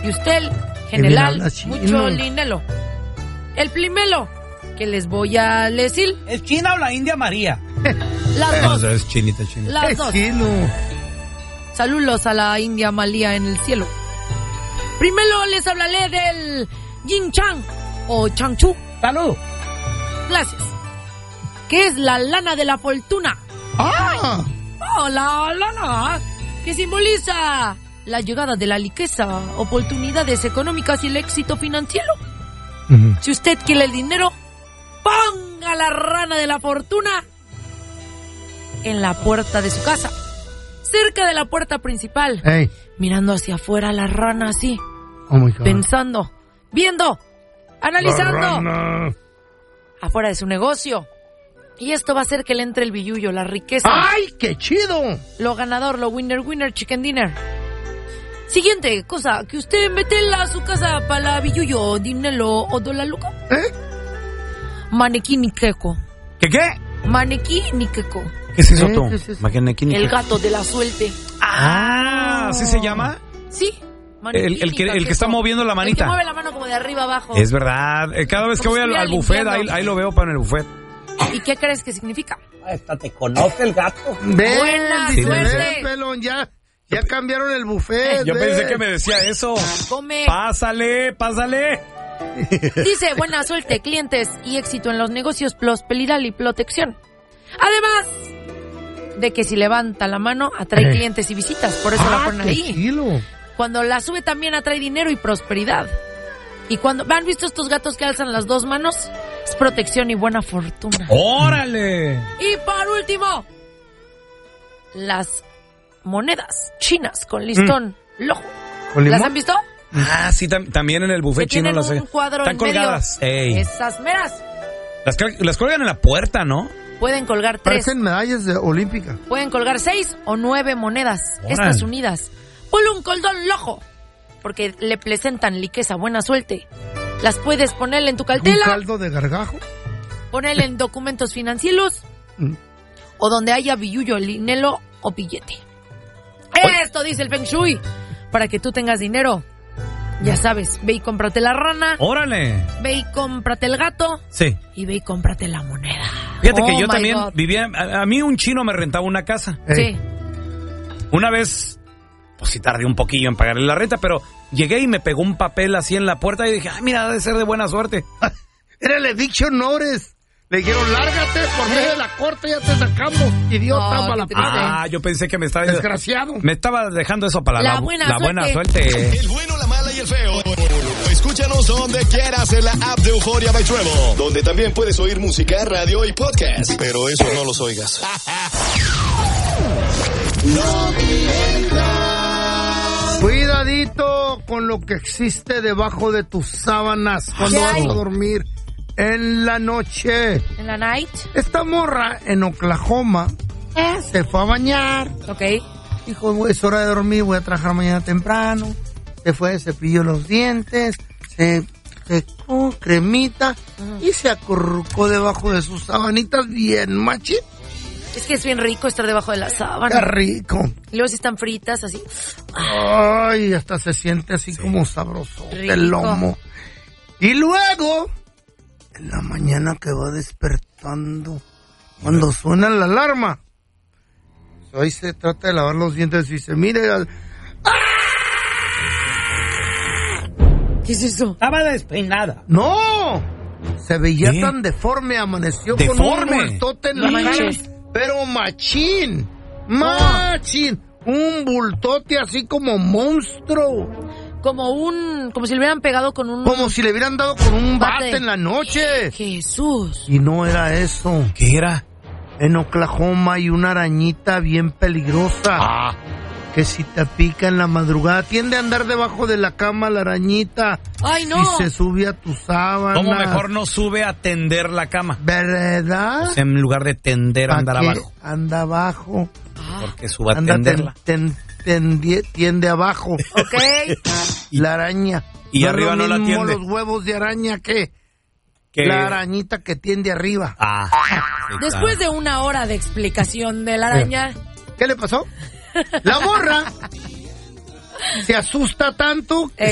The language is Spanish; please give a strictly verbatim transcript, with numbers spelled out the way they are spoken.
Y usted, general, mucho dinero. El primero que les voy a decir. ¿Es China o la India María? Las dos. No, es chinita, chinita. Las dos. Saludos a la India María en el cielo. Primero les hablaré del Yin Chang o Changchu. ¡Salud! Gracias. ¿Qué es la lana de la fortuna? ¡Ah! Oh, la lana que simboliza la llegada de la riqueza, oportunidades económicas y el éxito financiero. Uh-huh. Si usted quiere el dinero, ponga la rana de la fortuna en la puerta de su casa, cerca de la puerta principal, hey. mirando hacia afuera la rana así, oh my God. Pensando, viendo, analizando afuera de su negocio. Y esto va a hacer que le entre el billullo, la riqueza. ¡Ay, qué chido! Lo ganador, lo winner, winner, chicken dinner. Siguiente cosa, que usted mete a su casa para la billullo, dinero o dólar luco. ¿Eh? Manequí ni queco. ¿Qué qué? Manequí ni queco. ¿Qué es eso, tú? ¿Qué es eso? Manequí ni El queco. gato de la suerte. Ah, ¿así se llama? Sí. El, el, que, el que está moviendo la manita. El que mueve la mano como de arriba abajo. Es verdad. Cada vez que voy al, al buffet, ahí, ahí lo veo para en el buffet. ¿Y qué crees que significa? Esta te conoce el gato. Ven, Buena sí, suerte. ven, pelón, ya, ya cambiaron el buffet. Yo ven. pensé que me decía eso. Come. Pásale, pásale. Dice, buena suerte, clientes y éxito en los negocios, prosperidad y protección. Además de que si levanta la mano, atrae Eh. clientes y visitas. Por eso ah, la ponen ahí. Kilo. Cuando la sube también atrae dinero y prosperidad. Y cuando ¿han visto estos gatos que alzan las dos manos? Es protección y buena fortuna. ¡Órale! Y por último, las monedas chinas con listón Mm. lojo. ¿Con limón? ¿Las han visto? Ah, sí, tam- también en el buffet Que chino tienen las un cuadro están en medio. colgadas. Ey. Esas meras. Las, cal- las colgan en la puerta, ¿no? Pueden colgar tres. Parecen medallas de olímpicas. Pueden colgar seis o nueve monedas. Órale. Estas unidas. Ponle un cordón lojo. Porque le presentan riqueza, buena suerte. Las puedes ponerle en tu Un cartela. caldo de gargajo. Ponerle en documentos financieros. Mm. O donde haya billullo, linelo o billete. Esto dice el Feng Shui. Para que tú tengas dinero. Ya sabes, ve y cómprate la rana. ¡Órale! Ve y cómprate el gato. Sí. Y ve y cómprate la moneda. Fíjate Oh que yo my también God. vivía... A, a mí un chino me rentaba una casa. Ey. Sí. Una vez, pues sí tardé un poquillo en pagarle la renta, pero llegué y me pegó un papel así en la puerta y dije, ay, mira, debe ser de buena suerte. Era el eviction notice. Le dijeron, lárgate por medio de la corte, ya te sacamos, idiota, No, mala qué triste. Ah, yo pensé que me estaba... desgraciado. Me estaba dejando eso para la, La buena la buena suerte. suerte. El bueno, la mala y el feo. Escúchanos donde quieras en la app de Euforia by Trevo, donde también puedes oír música, radio y podcast. Pero eso no los oigas. No mientas. Cuidadito con lo que existe debajo de tus sábanas cuando ¿Qué vas hay? a dormir en la noche. En la night. Esta morra en Oklahoma se fue a bañar. Ok. Dijo, es hora de dormir, voy a trabajar mañana temprano. Se fue, se cepilló los dientes, se secó, cremita, uh-huh. y se acurrucó debajo de sus sabanitas bien machín. Es que es bien rico estar debajo de la sábana. Qué rico. Y luego si están fritas, así. Ay, hasta se siente así, sí, como sabroso el lomo. Y luego, en la mañana que va despertando, cuando suena la alarma, ahí se trata de lavar los dientes y dice, mire, ¡ah! ¿Qué es eso? Estaba despeinada. ¡No! Se veía ¿Qué? tan deforme, amaneció ¿Deforme? con un bultote en No la manches. cara. Pero machín, machín, un bultote así como monstruo. Como un... Como si le hubieran pegado con un... Como si le hubieran dado con un bate, Bate. en la noche. Jesús. Y no era eso. ¿Qué era? En Oklahoma hay una arañita bien peligrosa. Ah. Que si te pica en la madrugada, tiende a andar debajo de la cama la arañita. Ay, no. Y se sube a tu sábana. ¿Cómo mejor no sube a tender la cama? ¿Verdad? O sea, en lugar de tender, ¿Pa' andar qué? abajo. Anda abajo. Porque suba a Anda, tenderla. ten- ten- tendie- tiende abajo. Ok. La araña. Y es arriba lo no la mismo tiende. los huevos de araña que Que- la arañita que tiende arriba. Ah. sí, Después claro. de una hora de explicación de la araña... ¿Qué le pasó? La morra se asusta tanto que